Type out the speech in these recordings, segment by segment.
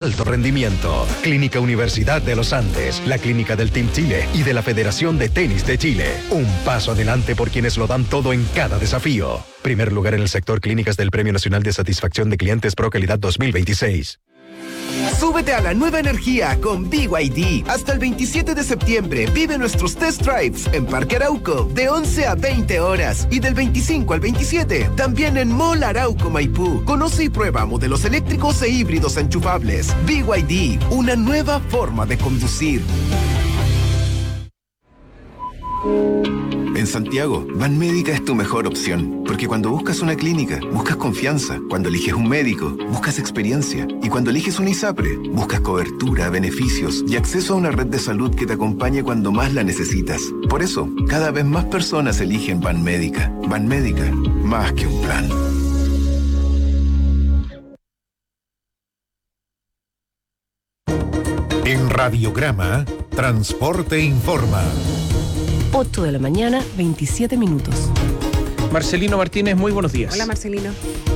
alto rendimiento. Clínica Universidad de los Andes, la clínica del Team Chile y de la Federación de Tenis de Chile. Un paso adelante por quienes lo dan todo en cada desafío. Primer lugar en el sector clínicas del Premio Nacional de Satisfacción de Clientes Pro Calidad 2026. Súbete a la nueva energía con BYD. Hasta el 27 de septiembre vive nuestros test drives en Parque Arauco de 11 a 20 horas y del 25 al 27 también en Mall Arauco Maipú. Conoce y prueba modelos eléctricos e híbridos enchufables. BYD, una nueva forma de conducir. En Santiago, Banmédica es tu mejor opción, porque cuando buscas una clínica, buscas confianza, cuando eliges un médico, buscas experiencia, y cuando eliges un ISAPRE, buscas cobertura, beneficios y acceso a una red de salud que te acompañe cuando más la necesitas. Por eso, cada vez más personas eligen Banmédica. Banmédica, más que un plan. En Radiograma, Transporte Informa. 8 de la mañana, 27 minutos. Marcelino Martínez, muy buenos días. Hola, Marcelino.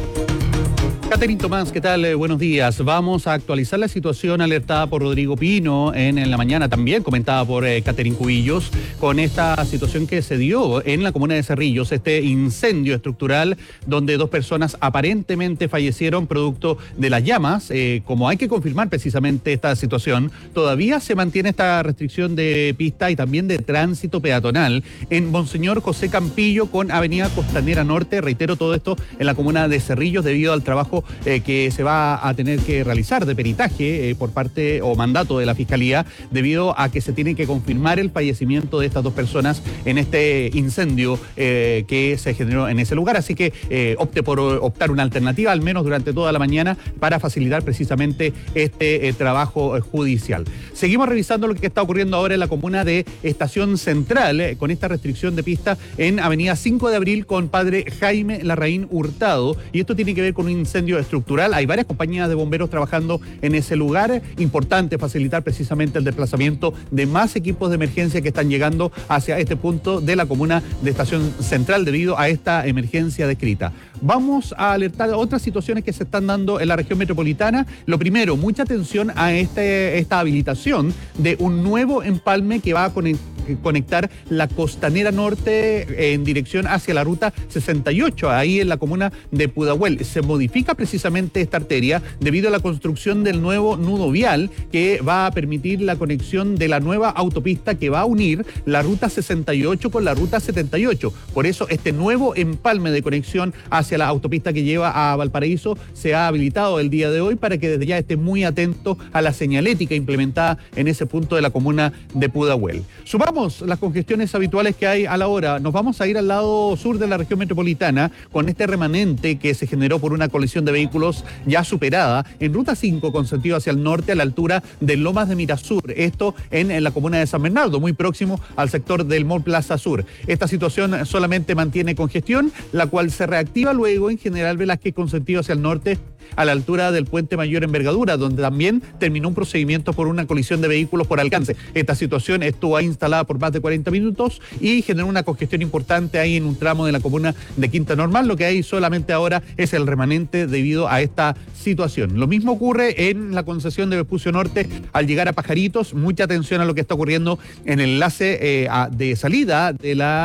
Catherine Tomás, ¿qué tal? Buenos días. Vamos a actualizar la situación alertada por Rodrigo Pino en la mañana, también comentada por Catherine Cubillos, con esta situación que se dio en la comuna de Cerrillos, este incendio estructural donde 2 personas aparentemente fallecieron producto de las llamas. Como hay que confirmar precisamente esta situación, todavía se mantiene esta restricción de pista y también de tránsito peatonal en Monseñor José Campillo con Avenida Costanera Norte. Reitero, todo esto en la comuna de Cerrillos debido al trabajo que se va a tener que realizar de peritaje por parte o mandato de la Fiscalía, debido a que se tiene que confirmar el fallecimiento de estas 2 personas en este incendio que se generó en ese lugar. Así que opte por optar una alternativa, al menos durante toda la mañana, para facilitar precisamente este trabajo judicial. Seguimos revisando lo que está ocurriendo ahora en la comuna de Estación Central, con esta restricción de pista en Avenida 5 de Abril con Padre Jaime Larraín Hurtado, y esto tiene que ver con un incendio estructural. Hay varias compañías de bomberos trabajando en ese lugar. Importante facilitar precisamente el desplazamiento de más equipos de emergencia que están llegando hacia este punto de la comuna de Estación Central debido a esta emergencia descrita. Vamos a alertar a otras situaciones que se están dando en la región metropolitana. Lo primero, mucha atención a esta habilitación de un nuevo empalme que va a conectar la Costanera Norte en dirección hacia la ruta 68, ahí en la comuna de Pudahuel. Se modifica precisamente esta arteria debido a la construcción del nuevo nudo vial que va a permitir la conexión de la nueva autopista que va a unir la ruta 68 con la ruta 78. Por eso este nuevo empalme de conexión hacia la autopista que lleva a Valparaíso se ha habilitado el día de hoy para que desde ya esté muy atento a la señalética implementada en ese punto de la comuna de Pudahuel. Sumamos las congestiones habituales que hay a la hora. Nos vamos a ir al lado sur de la región metropolitana con este remanente que se generó por una colisión de vehículos ya superada en ruta 5 con sentido hacia el norte a la altura de Lomas de Mirasur. Esto en la comuna de San Bernardo, muy próximo al sector del Mall Plaza Sur. Esta situación solamente mantiene congestión, la cual se reactiva luego en General Velázquez con sentido hacia el norte a la altura del Puente Mayor Envergadura, donde también terminó un procedimiento por una colisión de vehículos por alcance. Esta situación estuvo ahí instalada por más de 40 minutos y generó una congestión importante ahí en un tramo de la comuna de Quinta Normal. Lo que hay solamente ahora es el remanente debido a esta situación. Lo mismo ocurre en la concesión de Vespucio Norte al llegar a Pajaritos. Mucha atención a lo que está ocurriendo en el enlace de salida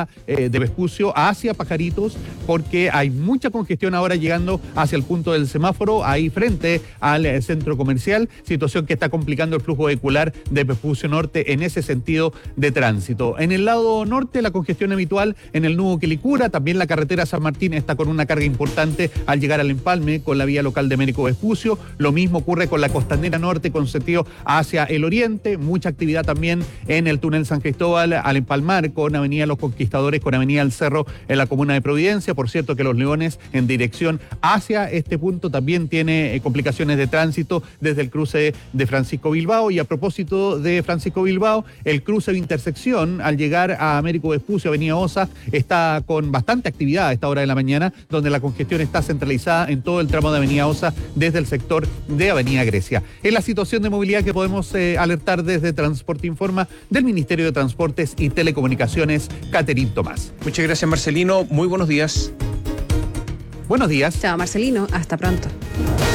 de Vespucio hacia Pajaritos, porque hay mucha congestión ahora llegando hacia el punto del semáforo ahí frente al centro comercial, situación que está complicando el flujo vehicular de Vespucio Norte en ese sentido de tránsito. En el lado norte, la congestión habitual en el nudo Quilicura, también la carretera San Martín está con una carga importante al llegar al empalme con la vía local de Américo Vespucio. Lo mismo ocurre con la Costanera Norte con sentido hacia el oriente, mucha actividad también en el túnel San Cristóbal al empalmar con Avenida Los Conquistadores, con Avenida El Cerro en la comuna de Providencia. Por cierto que Los Leones en dirección hacia este punto también tiene complicaciones de tránsito desde el cruce de Francisco Bilbao. Y a propósito de Francisco Bilbao, el cruce de intersección al llegar a Américo Vespucio, Avenida Osa, está con bastante actividad a esta hora de la mañana, donde la congestión está centralizada en todo el tramo de Avenida Osa desde el sector de Avenida Grecia. Es la situación de movilidad que podemos alertar desde Transporte Informa del Ministerio de Transportes y Telecomunicaciones, Catherine Tomás. Muchas gracias, Marcelino. Muy buenos días. Buenos días. Chao, Marcelino. Hasta pronto.